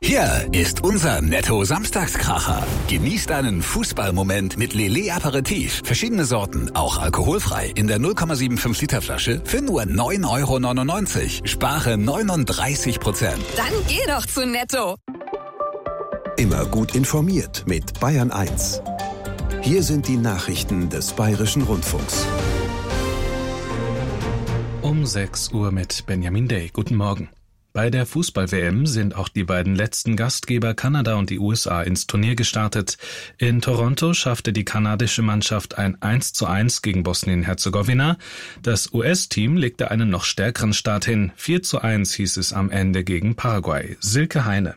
Hier ist unser Netto-Samstagskracher. Genießt einen Fußballmoment mit Lillet Aperitif. Verschiedene Sorten, auch alkoholfrei, in der 0,75 Liter Flasche für nur 9,99 €. Spare 39%. Dann geh doch zu Netto. Immer gut informiert mit Bayern 1. Hier sind die Nachrichten des Bayerischen Rundfunks. Um 6 Uhr mit Benjamin Day. Guten Morgen. Bei der Fußball-WM sind auch die beiden letzten Gastgeber Kanada und die USA ins Turnier gestartet. In Toronto schaffte die kanadische Mannschaft ein 1:1 gegen Bosnien-Herzegowina. Das US-Team legte einen noch stärkeren Start hin. 4:1 hieß es am Ende gegen Paraguay. Silke Heine.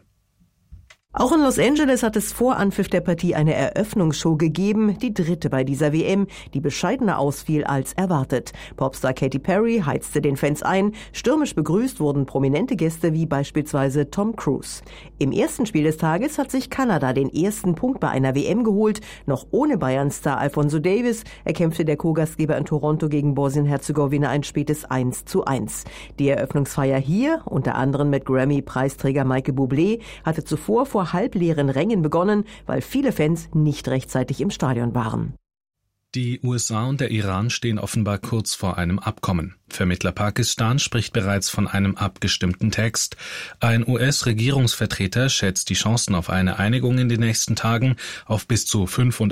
Auch in Los Angeles hat es vor Anpfiff der Partie eine Eröffnungsshow gegeben, die dritte bei dieser WM, die bescheidener ausfiel als erwartet. Popstar Katy Perry heizte den Fans ein, stürmisch begrüßt wurden prominente Gäste wie beispielsweise Tom Cruise. Im ersten Spiel des Tages hat sich Kanada den ersten Punkt bei einer WM geholt, noch ohne Bayern-Star Alphonso Davies erkämpfte der Co-Gastgeber in Toronto gegen Bosnien-Herzegowina ein spätes 1:1. Die Eröffnungsfeier hier, unter anderem mit Grammy-Preisträger Michael Bublé, hatte zuvor vor halbleeren Rängen begonnen, weil viele Fans nicht rechtzeitig im Stadion waren. Die USA und der Iran stehen offenbar kurz vor einem Abkommen. Vermittler Pakistan spricht bereits von einem abgestimmten Text. Ein US-Regierungsvertreter schätzt die Chancen auf eine Einigung in den nächsten Tagen auf bis zu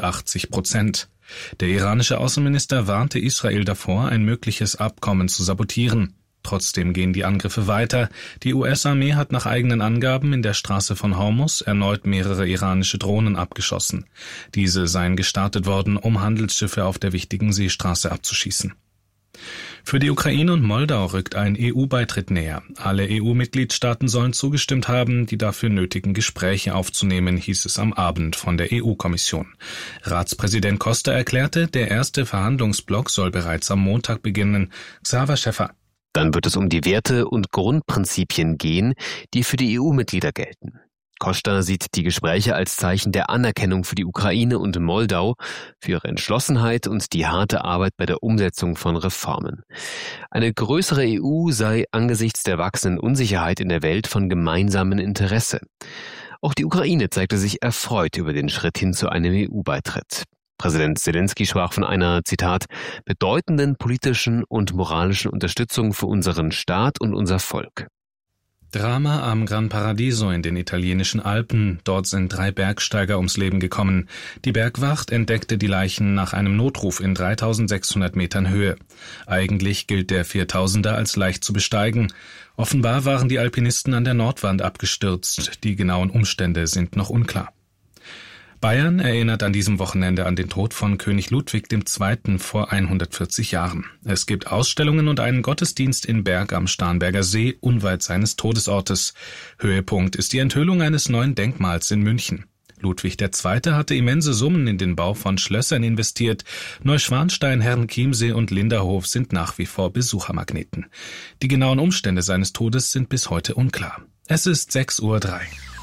85%. Der iranische Außenminister warnte Israel davor, ein mögliches Abkommen zu sabotieren. Trotzdem gehen die Angriffe weiter. Die US-Armee hat nach eigenen Angaben in der Straße von Hormuz erneut mehrere iranische Drohnen abgeschossen. Diese seien gestartet worden, um Handelsschiffe auf der wichtigen Seestraße abzuschießen. Für die Ukraine und Moldau rückt ein EU-Beitritt näher. Alle EU-Mitgliedstaaten sollen zugestimmt haben, die dafür nötigen Gespräche aufzunehmen, hieß es am Abend von der EU-Kommission. Ratspräsident Costa erklärte, der erste Verhandlungsblock soll bereits am Montag beginnen. Xaver Schäffer. Dann wird es um die Werte und Grundprinzipien gehen, die für die EU-Mitglieder gelten. Costa sieht die Gespräche als Zeichen der Anerkennung für die Ukraine und Moldau, für ihre Entschlossenheit und die harte Arbeit bei der Umsetzung von Reformen. Eine größere EU sei angesichts der wachsenden Unsicherheit in der Welt von gemeinsamem Interesse. Auch die Ukraine zeigte sich erfreut über den Schritt hin zu einem EU-Beitritt. Präsident Zelensky sprach von einer, Zitat, bedeutenden politischen und moralischen Unterstützung für unseren Staat und unser Volk. Drama am Gran Paradiso in den italienischen Alpen. Dort sind 3 Bergsteiger ums Leben gekommen. Die Bergwacht entdeckte die Leichen nach einem Notruf in 3600 Metern Höhe. Eigentlich gilt der 4000er als leicht zu besteigen. Offenbar waren die Alpinisten an der Nordwand abgestürzt. Die genauen Umstände sind noch unklar. Bayern erinnert an diesem Wochenende an den Tod von König Ludwig II. Vor 140 Jahren. Es gibt Ausstellungen und einen Gottesdienst in Berg am Starnberger See, unweit seines Todesortes. Höhepunkt ist die Enthüllung eines neuen Denkmals in München. Ludwig II. Hatte immense Summen in den Bau von Schlössern investiert. Neuschwanstein, Herrenchiemsee und Linderhof sind nach wie vor Besuchermagneten. Die genauen Umstände seines Todes sind bis heute unklar. Es ist 6:03 Uhr.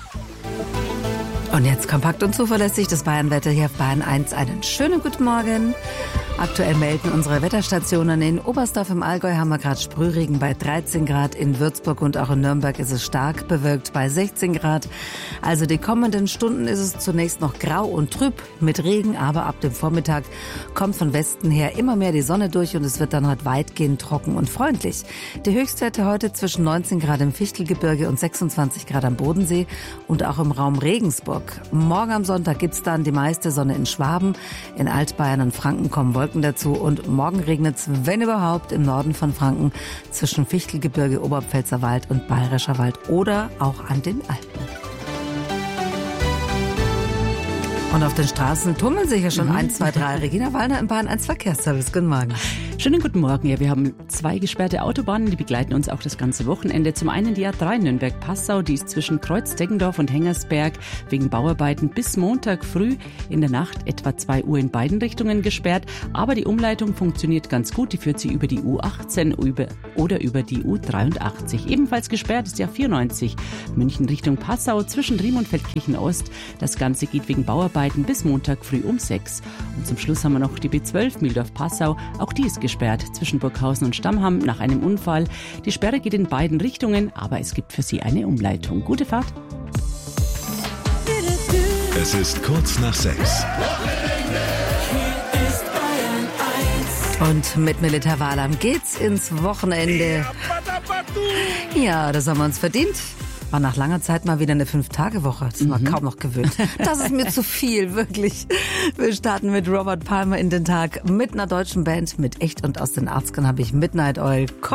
Und jetzt kompakt und zuverlässig das Bayernwetter hier auf Bayern 1. Einen schönen guten Morgen. Aktuell melden unsere Wetterstationen. In Oberstdorf im Allgäu haben wir gerade Sprühregen bei 13 Grad. In Würzburg und auch in Nürnberg ist es stark bewölkt bei 16 Grad. Also die kommenden Stunden ist es zunächst noch grau und trüb mit Regen, aber ab dem Vormittag kommt von Westen her immer mehr die Sonne durch und es wird dann heute weitgehend trocken und freundlich. Die Höchstwerte heute zwischen 19 Grad im Fichtelgebirge und 26 Grad am Bodensee und auch im Raum Regensburg. Morgen am Sonntag gibt's dann die meiste Sonne in Schwaben. In Altbayern und Franken kommen Wolken dazu und morgen regnet's, wenn überhaupt, im Norden von Franken zwischen Fichtelgebirge, Oberpfälzer Wald und Bayerischer Wald oder auch an den Alpen. Und auf den Straßen tummeln sich ja schon 1, 2, 3. Regina Wallner im Bayern 1 Verkehrsservice. Guten Morgen. Schönen guten Morgen. Ja, wir haben 2 gesperrte Autobahnen, die begleiten uns auch das ganze Wochenende. Zum einen die A3 Nürnberg-Passau, die ist zwischen Kreuz-Deggendorf und Hengersberg wegen Bauarbeiten bis Montag früh in der Nacht etwa 2 Uhr in beiden Richtungen gesperrt. Aber die Umleitung funktioniert ganz gut. Die führt sie über die U18 oder über die U83. Ebenfalls gesperrt ist die A94 München Richtung Passau zwischen Riem und Feldkirchen-Ost. Das Ganze geht wegen Bauarbeiten bis Montag früh um 6. Und zum Schluss haben wir noch die B12 Mühldorf-Passau. Auch die ist gesperrt zwischen Burghausen und Stammham nach einem Unfall. Die Sperre geht in beiden Richtungen, aber es gibt für Sie eine Umleitung. Gute Fahrt. Es ist kurz nach 6. Und mit Militär Wahlam geht's ins Wochenende. Ja, das haben wir uns verdient. War nach langer Zeit mal wieder eine 5-Tage-Woche. Das sind wir kaum noch gewöhnt. Das ist mir zu viel, wirklich. Wir starten mit Robert Palmer in den Tag, mit einer deutschen Band, mit echt und aus den 80ern habe ich Midnight Oil.